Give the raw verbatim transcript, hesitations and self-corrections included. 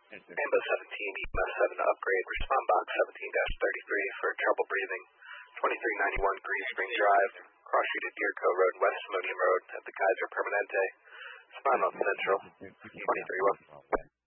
Rainbow seventeen, E M S seven to upgrade, respond box seventeen dash thirty-three for trouble breathing, twenty-three ninety-one Green Spring Drive, cross street at Deerco Road, West Modium Road at the Kaiser Permanente, Spinal Central, twenty-three one.